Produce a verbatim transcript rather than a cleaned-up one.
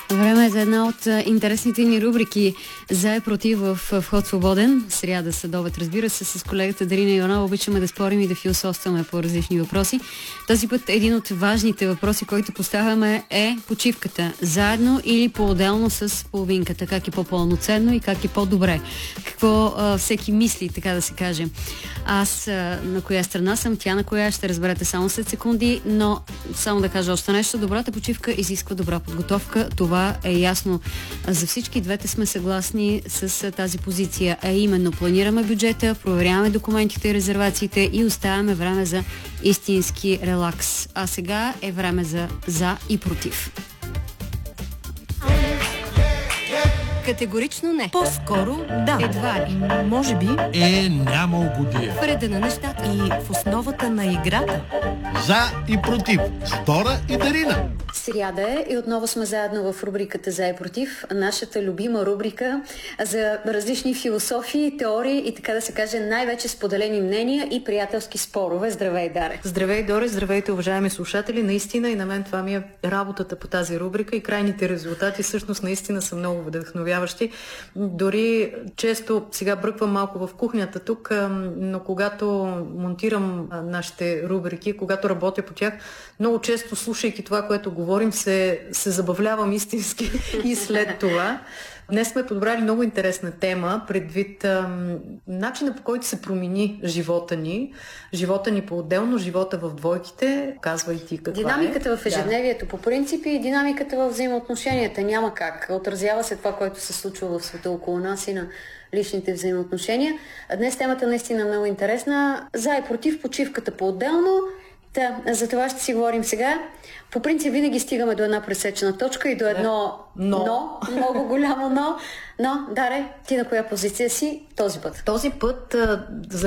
Време е за една от интересните ни рубрики за и против в Вход свободен. Сряда следобед, разбира се, с колегата Дарина Иванова обичаме да спорим и да философстваме по различни въпроси. Този път един от важните въпроси, който поставяме, е почивката. Заедно или по-отделно с половинката? Как е по-пълноценно и как е по-добре? Какво а, всеки мисли, така да се каже. Аз а, на коя страна съм, тя на коя, ще разберете само след секунди, но само да кажа още нещо. Добрата почивка изисква добра подготовка. Това е ясно за всички. Двете сме съгласни с тази позиция, а именно планираме бюджета, проверяваме документите и резервациите и оставяме време за истински релакс. А сега е време за за и против. Категорично не. По-скоро да. Едва ли. Може би. Е, няма угодия. Вреда на нещата. И в основата на играта. За и против. Стора и Дарина. Сряда е и отново сме заедно в рубриката За и против. Нашата любима рубрика за различни философии, теории и така да се каже най-вече споделени мнения и приятелски спорове. Здравей, Даре! Здравей, Доре, здравейте, уважаеми слушатели. Наистина и на мен това ми е работата по тази рубрика и крайните резултати всъщност наистина са много вдъхновяващи. Дори често сега бръквам малко в кухнята тук, но когато монтирам нашите рубрики, когато работя по тях, много често слушайки това, което говорим, се, се забавлявам истински и след това. Днес сме подбрали много интересна тема, предвид ам, начина, по който се промени живота ни. Живота ни по-отделно, живота в двойките. Казвай ти каква Динамиката е. в ежедневието да. По принцип и динамиката в взаимоотношенията. Няма как. Отразява се това, което се случва в света около нас и на личните взаимоотношения. Днес темата наистина е много интересна. За и против почивката по-отделно. Да, за това ще си говорим сега. По принцип винаги стигаме до една пресечена точка и до едно но, но много голямо но. Но, Даре, ти на коя позиция си този път? Този път за